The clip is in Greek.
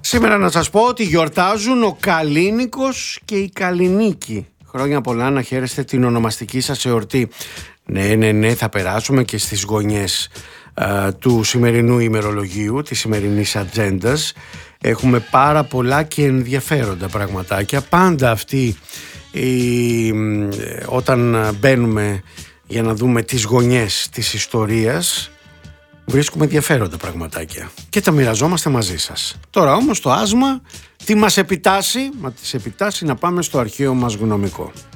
Σήμερα να σας πω ότι γιορτάζουν ο Καλίνικος και η Καλινίκη. Χρόνια πολλά, να χαίρεστε την ονομαστική σας εορτή. Ναι, θα περάσουμε και στις γωνιές του σημερινού ημερολογίου, της σημερινής ατζέντας. Έχουμε πάρα πολλά και ενδιαφέροντα πραγματάκια. Πάντα αυτή όταν μπαίνουμε για να δούμε τις γωνιές της ιστορίας, βρίσκουμε ενδιαφέροντα πραγματάκια και τα μοιραζόμαστε μαζί σας. Τώρα όμως το άσμα τι μας επιτάσσει? Μας επιτάσσει να πάμε στο αρχαίο μας γνωμικό.